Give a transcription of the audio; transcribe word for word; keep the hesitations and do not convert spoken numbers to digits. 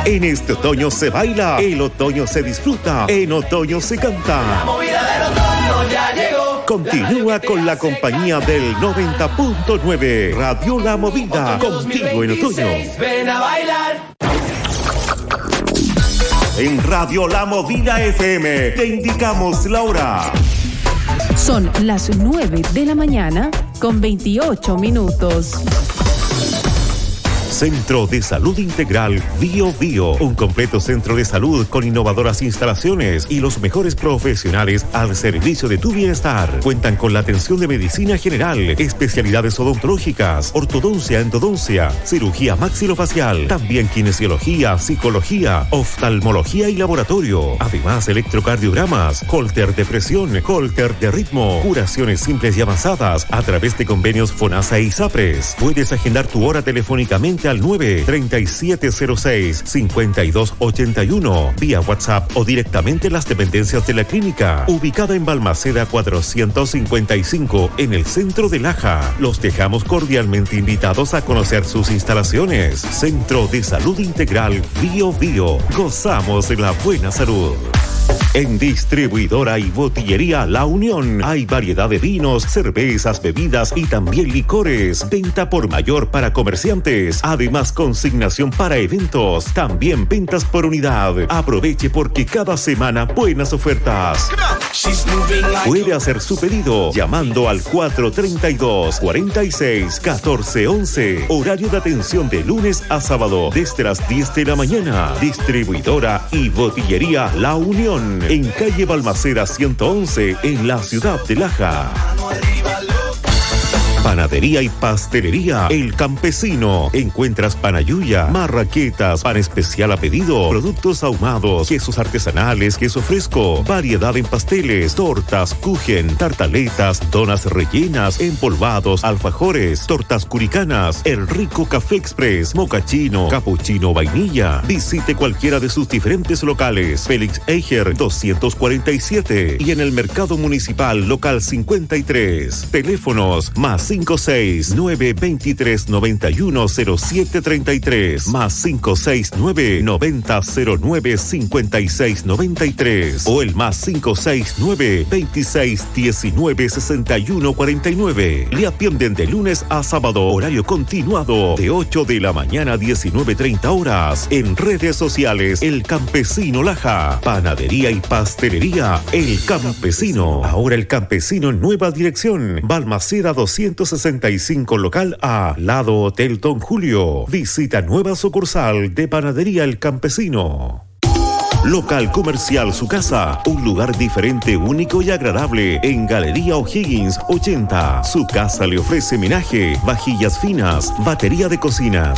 En este otoño se baila, el otoño se disfruta, en otoño se canta. La movida del otoño ya llegó. Continúa con la compañía del noventa punto nueve. Radio La Movida, contigo en otoño. Ven a bailar. En Radio La Movida F M te indicamos la hora. Son las nueve de la mañana con veintiocho minutos. Centro de Salud Integral Bio Bio, un completo centro de salud con innovadoras instalaciones y los mejores profesionales al servicio de tu bienestar. Cuentan con la atención de medicina general, especialidades odontológicas, ortodoncia, endodoncia, cirugía maxilofacial, también kinesiología, psicología, oftalmología y laboratorio. Además, electrocardiogramas, holter de presión, holter de ritmo, curaciones simples y avanzadas a través de convenios FONASA y ISAPRES. Puedes agendar tu hora telefónicamente al nueve treinta y siete cero seis cincuenta y dos ochenta y uno vía WhatsApp o directamente en las dependencias de la clínica, ubicada en Balmaceda cuatrocientos cincuenta y cinco en el centro de Laja. Los dejamos cordialmente invitados a conocer sus instalaciones. Centro de Salud Integral Bio Bio. Gozamos de la buena salud. En Distribuidora y Botillería La Unión hay variedad de vinos, cervezas, bebidas y también licores. Venta por mayor para comerciantes. Además, consignación para eventos. También ventas por unidad. Aproveche porque cada semana buenas ofertas. Puede hacer su pedido llamando al cuatro treinta y dos, cuarenta y seis, catorce once. Horario de atención de lunes a sábado desde las diez de la mañana. Distribuidora y Botillería La Unión. En calle Balmaceda ciento once, en la ciudad de Laja. Panadería y pastelería El Campesino. Encuentras panayuya, marraquetas, pan especial a pedido, productos ahumados, quesos artesanales, queso fresco, variedad en pasteles, tortas, kuchen, tartaletas, donas rellenas, empolvados, alfajores, tortas curicanas, el rico café express, mocachino, capuchino, vainilla. Visite cualquiera de sus diferentes locales. Félix Eicher doscientos cuarenta y siete y en el Mercado Municipal local cincuenta y tres. Teléfonos más cinco seis nueve veintitrés noventa y uno cero siete treinta y tres más cinco seis nueve noventa cero nueve cincuenta y seis noventa y tres o el más cinco seis nueve veintiséis diecinueve sesenta y uno cuarenta y nueve. Le atienden de lunes a sábado, horario continuado de ocho de la mañana a diecinueve treinta horas. En redes sociales El Campesino Laja. Panadería y pastelería El Campesino. Ahora El Campesino en nueva dirección. Balmaceda doscientos sesenta y cinco local A, lado Hotel Don Julio. Visita nueva sucursal de Panadería El Campesino. Local Comercial Su Casa, un lugar diferente, único y agradable en Galería O'Higgins ochenta. Su casa le ofrece menaje, vajillas finas, batería de cocinas,